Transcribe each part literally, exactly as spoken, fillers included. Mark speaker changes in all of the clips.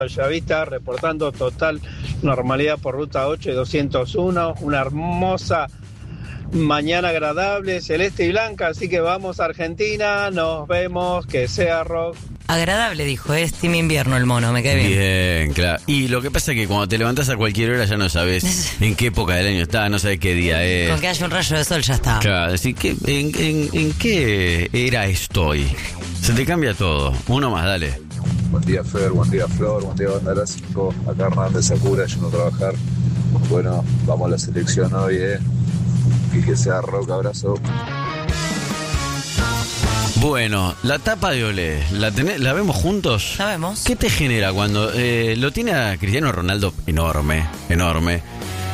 Speaker 1: Bellavista, reportando total normalidad por ruta ocho y doscientos uno, una hermosa mañana agradable, celeste y blanca, así que vamos a Argentina, nos vemos, que sea rock.
Speaker 2: Agradable, dijo, es Team Invierno el mono, me cae bien.
Speaker 3: Bien, claro. Y lo que pasa es que cuando te levantás a cualquier hora ya no sabes en qué época del año está, no sabes qué día es.
Speaker 2: Con que haya un rayo de sol ya está.
Speaker 3: Claro, así que ¿en, en, en qué era estoy? Se te cambia todo. Uno más, dale.
Speaker 4: Buen día, Fer, buen día, Flor, buen día, Banda de las cinco. Acá Hernán de Sakura, yendo a trabajar. Bueno, vamos a la selección hoy, eh. Y que sea rock, abrazo.
Speaker 3: Bueno, la tapa de Olé, ¿la, tenés, ¿la vemos juntos?
Speaker 2: La vemos.
Speaker 3: ¿Qué te genera cuando eh, lo tiene a Cristiano Ronaldo enorme, enorme?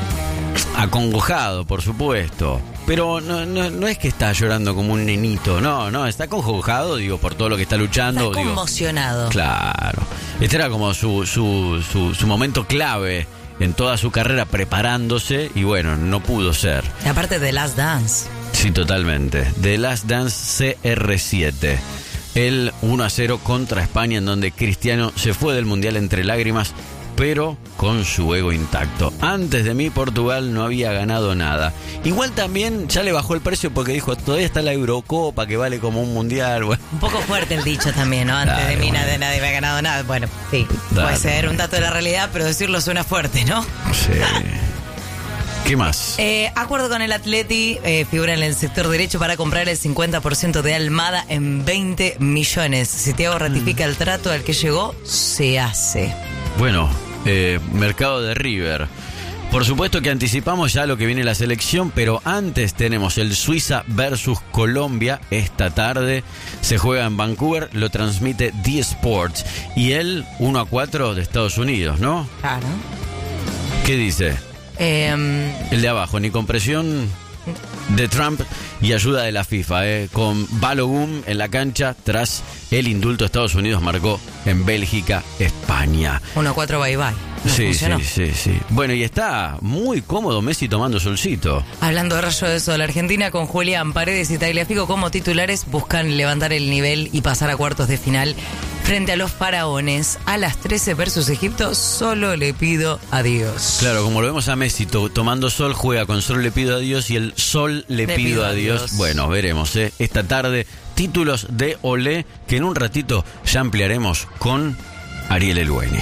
Speaker 3: Acongojado, por supuesto. Pero no, no, no es que está llorando como un nenito, no, no, está acongojado, digo, por todo lo que está luchando.
Speaker 2: Está conmocionado.
Speaker 3: Digo, claro. Este era como su, su, su, su momento clave en toda su carrera preparándose y bueno, no pudo ser.
Speaker 2: Y aparte de Last Dance.
Speaker 3: Sí, totalmente. The Last Dance C R siete. El uno a cero contra España, en donde Cristiano se fue del Mundial entre lágrimas, pero con su ego intacto. Antes de mí, Portugal no había ganado nada. Igual también ya le bajó el precio porque dijo, todavía está la Eurocopa que vale como un Mundial. Bueno.
Speaker 2: Un poco fuerte el dicho también, ¿no? Antes
Speaker 3: Dale,
Speaker 2: de mí
Speaker 3: bueno.
Speaker 2: nadie, nadie me ha ganado nada. Bueno, sí,
Speaker 3: Dale,
Speaker 2: puede ser
Speaker 3: bueno.
Speaker 2: un dato de la realidad, pero decirlo suena fuerte, ¿no?
Speaker 3: Sí. ¿Qué más?
Speaker 2: Eh, acuerdo con el Atleti, eh, figura en el sector derecho para comprar el cincuenta por ciento de Almada en veinte millones. Si Thiago ratifica el trato al que llegó, se hace.
Speaker 3: Bueno, eh, mercado de River. Por supuesto que anticipamos ya lo que viene la selección, pero antes tenemos el Suiza versus Colombia esta tarde. Se juega en Vancouver, lo transmite D Sports. Y el uno a cuatro de Estados Unidos, ¿no?
Speaker 2: Claro.
Speaker 3: ¿Qué dice?
Speaker 2: Eh,
Speaker 3: El de abajo, ni compresión de Trump y ayuda de la FIFA, eh, con Balogun en la cancha tras el indulto. Estados Unidos marcó en Bélgica, España.
Speaker 2: uno a cuatro, bye bye. No
Speaker 3: Sí,
Speaker 2: funcionó.
Speaker 3: sí, sí, sí. Bueno, y está muy cómodo Messi tomando solcito.
Speaker 2: Hablando de rayo de sol, Argentina con Julián Paredes y Tagliafico como titulares buscan levantar el nivel y pasar a cuartos de final frente a los faraones. A las trece versus Egipto, solo le pido a Dios.
Speaker 3: Claro, como lo vemos a Messi to- tomando sol, juega con solo le pido a Dios y el sol le,
Speaker 2: Le
Speaker 3: pido,
Speaker 2: pido
Speaker 3: a
Speaker 2: a
Speaker 3: Dios.
Speaker 2: Dios.
Speaker 3: Bueno, veremos, eh. Esta tarde, títulos de Olé, que en un ratito ya ampliaremos con Ariel Elweni.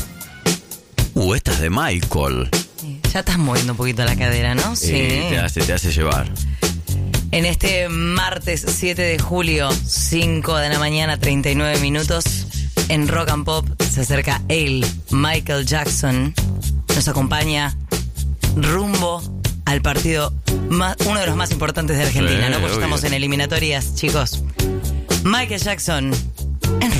Speaker 3: Uh, esta es de Michael.
Speaker 2: Ya estás moviendo un poquito la cadera, ¿no? Sí.
Speaker 3: Eh, te hace, te hace llevar.
Speaker 2: En este martes siete de julio, cinco de la mañana, treinta y nueve minutos, en Rock and Pop se acerca él, Michael Jackson. Nos acompaña rumbo al partido, más, uno de los más importantes de Argentina,
Speaker 3: Sí,
Speaker 2: ¿no? Porque
Speaker 3: obvio.
Speaker 2: estamos en eliminatorias, chicos. Michael Jackson.